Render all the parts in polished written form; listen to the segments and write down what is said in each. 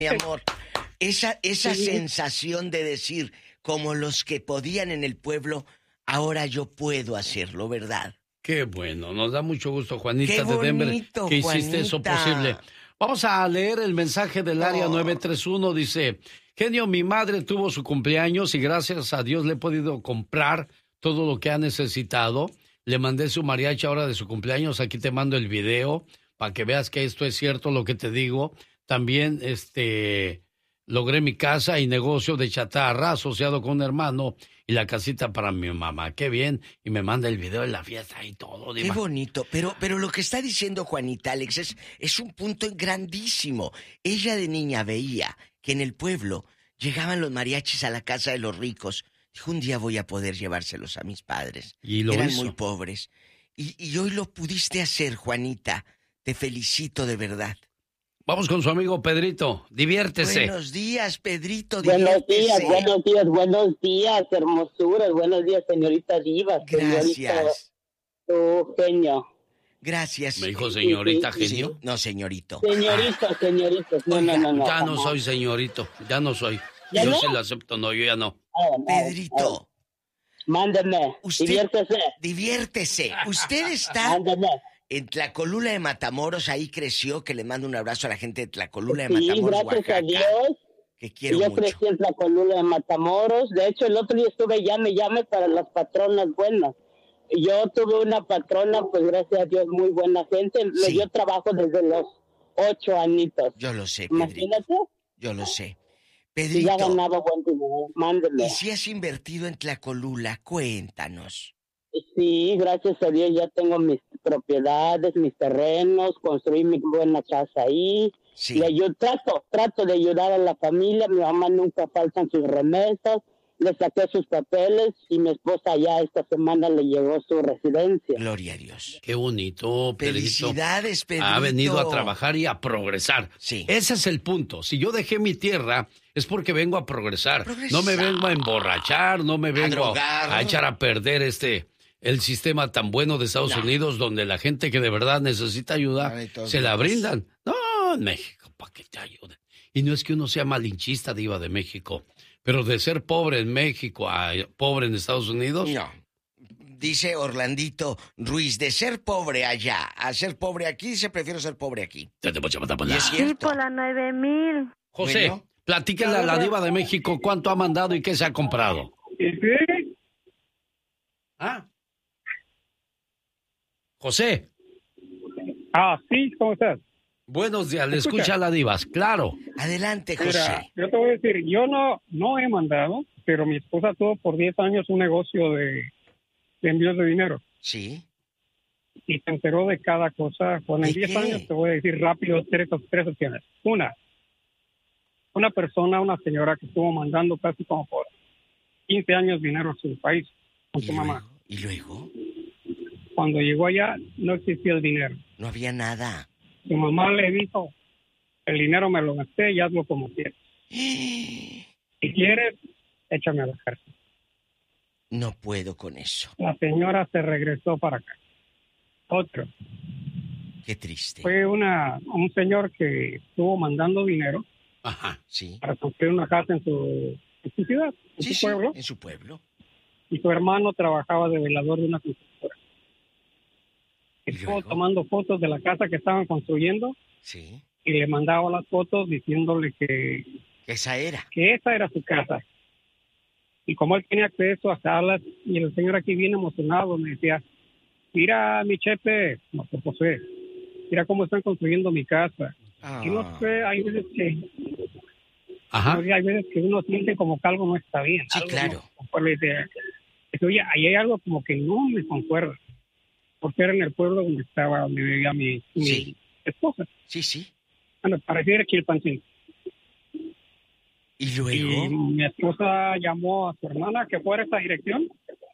mi amor. Esa sensación de decir, como los que podían en el pueblo, ahora yo puedo hacerlo, ¿verdad? Qué bueno, nos da mucho gusto, Juanita Qué bonito, de Denver, que hiciste Juanita. eso posible. Vamos a leer el mensaje del área 931, dice, genio, mi madre tuvo su cumpleaños y gracias a Dios le he podido comprar todo lo que ha necesitado. Le mandé su mariachi ahora de su cumpleaños, aquí te mando el video para que veas que esto es cierto lo que te digo. También, logré mi casa y negocio de chatarra asociado con un hermano y la casita para mi mamá. Qué bien. Y me manda el video de la fiesta y todo. Qué bonito. Pero lo que está diciendo Juanita, Alex, es un punto grandísimo. Ella de niña veía que en el pueblo llegaban los mariachis a la casa de los ricos. Dijo, un día voy a poder llevárselos a mis padres. Y lo Eran hizo. muy pobres. Y hoy lo pudiste hacer, Juanita. Te felicito de verdad. Vamos con su amigo Pedrito. Diviértese. Buenos días, Pedrito. Diviértese. Buenos días, hermosuras. Buenos días, señorita Diva. Gracias. Tu genio. Gracias. ¿Me dijo señorita genio? Sí. No, señorito. Señorito. Oiga, No. Ya no soy señorito. Ya no soy. ¿Ya Yo no? sí lo acepto. No, yo ya no. Pedrito. Mándeme. Diviértese. Usted está Mándeme. en Tlacolula de Matamoros, ahí creció, que le mando un abrazo a la gente de Tlacolula de Sí, Matamoros, gracias Oaxaca. a Dios. Que quiero Yo mucho. crecí en Tlacolula de Matamoros. De hecho, el otro día estuve llame para las patronas buenas. Yo tuve una patrona, pues gracias a Dios, muy buena gente. Me dio trabajo desde los 8 añitos. Yo lo sé, Pedrito. Imagínate. Yo lo sé. Y Pedrito. ya ganaba buen dinero. Mándeme. ¿Y si has invertido en Tlacolula? Cuéntanos. Sí, gracias a Dios ya tengo mis propiedades, mis terrenos, construí mi buena casa ahí. Sí. Y yo trato de ayudar a la familia. Mi mamá nunca faltan sus remesas. Le saqué sus papeles y mi esposa ya esta semana le llegó su residencia. Gloria a Dios. Qué bonito, Pedrito. Felicidades, Pedrito. Ha venido a trabajar y a progresar. Sí. Ese es el punto. Si yo dejé mi tierra, es porque vengo a progresar. No me vengo a emborrachar, no me vengo a echar a perder el sistema tan bueno de Estados Unidos, donde la gente que de verdad necesita ayuda, se la brindan. No, en México, ¿para qué te ayuden? Y no es que uno sea malinchista, Diva de México, pero de ser pobre en México a pobre en Estados Unidos... No. Dice Orlandito Ruiz, de ser pobre allá a ser pobre aquí, dice, prefiero ser pobre aquí. Y es Sí, cierto. por la 9,000. José, Bueno. platíquenle a la Diva de México cuánto ha mandado y qué se ha comprado. ¿Ah? José. Sí, ¿cómo estás? Buenos días, le escucha a la Divas, claro. Adelante, José. Mira, yo te voy a decir, yo no he mandado, pero mi esposa tuvo por 10 años un negocio de envíos de dinero. Sí. Y se enteró de cada cosa. Con en 10 años te voy a decir rápido tres opciones. Una persona, una señora que estuvo mandando casi como por 15 años dinero a su país con su mamá. ¿Y luego? Cuando llegó allá no existía el dinero. No había nada. Su mamá le dijo, el dinero me lo gasté y hazlo como quieras. Si quieres, échame a la cárcel. No puedo con eso. La señora se regresó para acá. Otro. Qué triste. Fue un señor que estuvo mandando dinero para construir una casa en su ciudad, en su pueblo. En su pueblo. Y su hermano trabajaba de velador de una constructora. Estuvo tomando fotos de la casa que estaban construyendo. Sí. Y le mandaba las fotos diciéndole que esa era su casa. Y como él tenía acceso a salas, y el señor aquí bien emocionado me decía, mira mi Chepe, no sé, José, mira cómo están construyendo mi casa. Y no sé, hay veces que uno siente como que algo no está bien. Sí, claro. Oye, ahí hay algo como que no me concuerda. Porque era en el pueblo donde vivía mi esposa. Sí, sí. Bueno, pareciera que el pancín. ¿Y luego? Y mi esposa llamó a su hermana que fuera a esa dirección.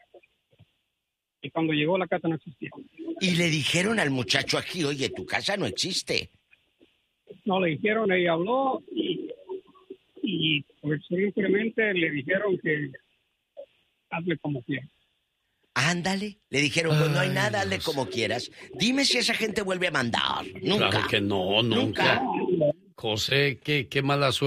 Y cuando llegó la casa no existía. Y le dijeron al muchacho aquí, oye, tu casa no existe. No le dijeron, ella habló y pues simplemente le dijeron que hazle como quieras. Ándale, le dijeron, pues no hay nada, hazle como quieras. Dime si esa gente vuelve a mandar. Nunca. Claro que no, nunca. José, qué mala suerte.